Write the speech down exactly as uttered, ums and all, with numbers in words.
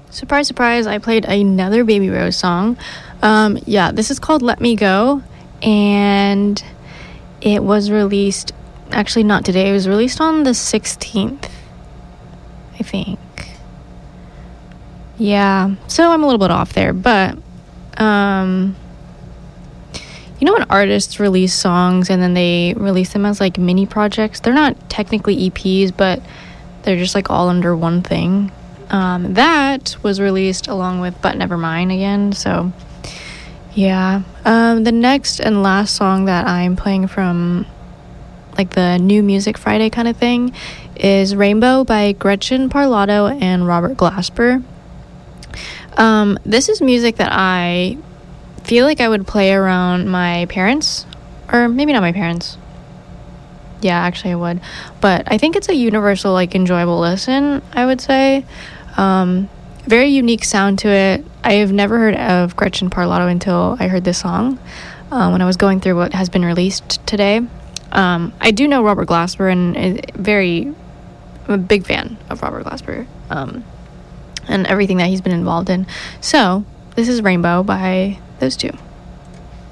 Surprise, surprise, I played another Baby Rose song. Um, yeah, this is called Let Me Go, and it was released, actually not today, it was released on the sixteenth, I think. Yeah, so I'm a little bit off there, but, um, you know when artists release songs and then they release them as, like, mini projects? They're not technically E Ps, but they're just, like, all under one thing. Um, that was released along with But Never Mind again, so, yeah. Um, the next and last song that I'm playing from, like, the New Music Friday kind of thing is Rainbow by Gretchen Parlato and Robert Glasper. Um, this is music that I feel like I would play around my parents, or maybe not my parents. Yeah, actually I would. But I think it's a universal, like, enjoyable listen, I would say. Um, very unique sound to it. I have never heard of Gretchen Parlato until I heard this song uh, when I was going through what has been released today. Um, I do know Robert Glasper, and is very, I'm a big fan of Robert Glasper. Um, and everything that he's been involved in. So, this is Rainbow by those two.